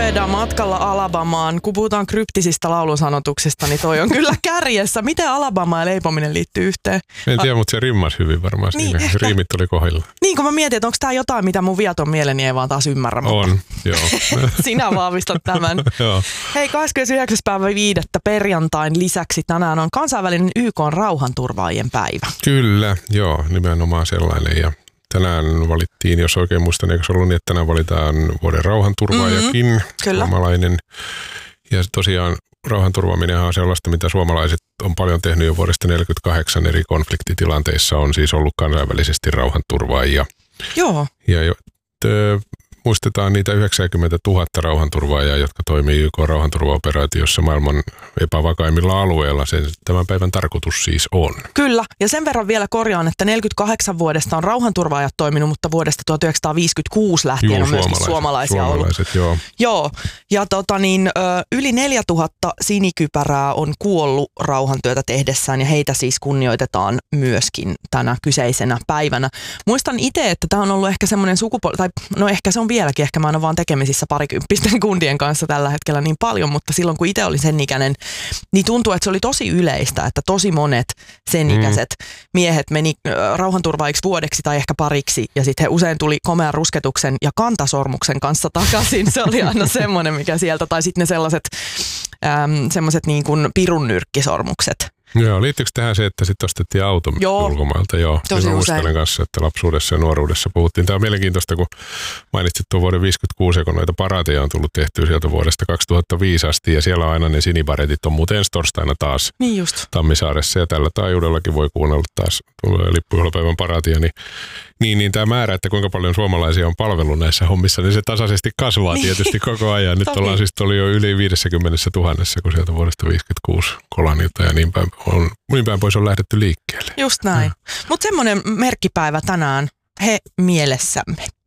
Cepeda matkalla Alabamaan. Kun puhutaan kryptisistä laulusanotuksista, niin toi on kyllä kärjessä. Miten Alabama ja leipominen liittyy yhteen? En tiedä, mutta se rimmasi hyvin varmaan siinä. Niin, riimit oli kohdilla. Niin, kun mä mietin, että onko tää jotain, mitä mun viaton mieleni ei vaan taas ymmärrä. On, joo. Sinä vahvistat tämän. Joo. Hei, 29.5. perjantain lisäksi tänään on kansainvälinen YK:n rauhanturvaajien päivä. Kyllä, joo, nimenomaan sellainen. Ja tänään valittiin, jos oikein muistan, eikö se ollut niin, että tänään valitaan vuoden rauhanturvaajakin, suomalainen. Ja tosiaan rauhanturvaaminenhan on sellaista, mitä suomalaiset on paljon tehnyt jo vuodesta 1948 eri konfliktitilanteissa, on siis ollut kansainvälisesti rauhanturvaajia. Joo. Ja muistetaan niitä 90 000 rauhanturvaajaa, jotka toimii YK-rauhanturvaoperaatiossa maailman epävakaimmilla alueilla. Tämän päivän tarkoitus siis on. Kyllä, ja sen verran vielä korjaan, että 48 vuodesta on rauhanturvaajat toiminut, mutta vuodesta 1956 lähtien on myöskin suomalaisia ollut. Joo. Joo, ja yli 4000 sinikypärää on kuollut rauhantyötä tehdessään, ja heitä siis kunnioitetaan myöskin tänä kyseisenä päivänä. Muistan itse, että tämä on ollut ehkä semmoinen ehkä se on vieläkin, ehkä mä en ole vaan tekemisissä parikymppisten kundien kanssa tällä hetkellä niin paljon, mutta silloin kun itse olin sen ikäinen, niin tuntuu, että se oli tosi yleistä, että tosi monet sen ikäiset miehet meni rauhanturvaajiksi vuodeksi tai ehkä pariksi, ja sitten he usein tuli komean rusketuksen ja kantasormuksen kanssa takaisin. Se oli aina semmoinen, mikä sieltä, tai sitten ne sellaiset niin kuin pirunnyrkkisormukset. Joo, liittyykö tähän se, että sitten ostettiin auto ulkomailta? Joo, tosi usein. Muistelen kanssa, että lapsuudessa ja nuoruudessa puhuttiin. Tämä on mielenkiintoista, kun mainitsit tuon vuoden 1956, kun noita paraateja on tullut tehtyä sieltä vuodesta 2005 asti, ja siellä aina ne sinibaretit on muuten ensi torstaina taas niin just Tammisaaressa, ja tällä taajuudellakin voi kuunnella taas lippujuhlapäivän paraatia, niin tämä määrä, että kuinka paljon suomalaisia on palvellut näissä hommissa, niin se tasaisesti kasvaa tietysti koko ajan. Nyt ollaan siis jo yli 50 000, kun sieltä vuodesta 1956 Kolanilta ja niin päin pois on lähdetty liikkeelle. Just näin. Mutta semmoinen merkkipäivä tänään, he mielessämme.